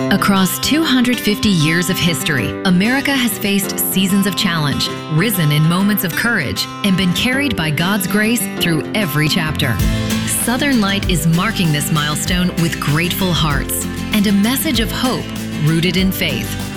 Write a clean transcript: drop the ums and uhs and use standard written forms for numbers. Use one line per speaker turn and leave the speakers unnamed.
Across 250 years of history, America has faced seasons of challenge, risen in moments of courage, and been carried by God's grace through every chapter. Southern Light is marking this milestone with grateful hearts and a message of hope rooted in faith.